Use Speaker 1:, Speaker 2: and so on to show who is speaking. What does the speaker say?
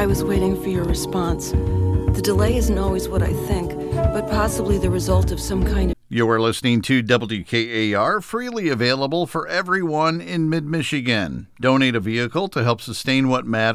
Speaker 1: I was waiting for your response. The delay isn't always what I think, but possibly the result of some kind of...
Speaker 2: You are listening to WKAR, freely available for everyone in mid-Michigan. Donate a vehicle to help sustain what matters.